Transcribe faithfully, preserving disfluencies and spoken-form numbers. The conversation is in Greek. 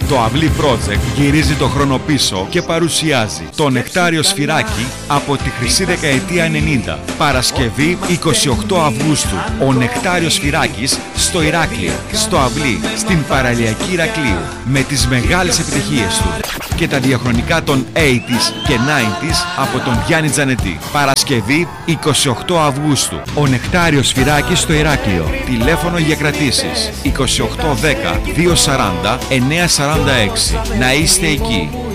Το Αυλή Project γυρίζει το χρόνο πίσω και παρουσιάζει το Νεκτάριο Σφυράκι από τη χρυσή δεκαετία ενενήντα. Παρασκευή εικοστή ογδόη Αυγούστου. Ο Νεκτάριος Σφυράκης στο Ηράκλειο, στο Αυλή, στην παραλιακή Ηρακλείου, με τις μεγάλες επιτυχίες του και τα διαχρονικά των ογδόντα και ενενήντα από τον Γιάννη Τζανετή. Παρασκευή εικοστή ογδόη Αυγούστου. Ο Νεκτάριος Σφυράκης στο Ηράκλειο. Τηλέφωνο για κρατήσεις είκοσι οκτώ δέκα διακόσια σαράντα εννιακόσια σαράντα έξι. Να είστε εκεί.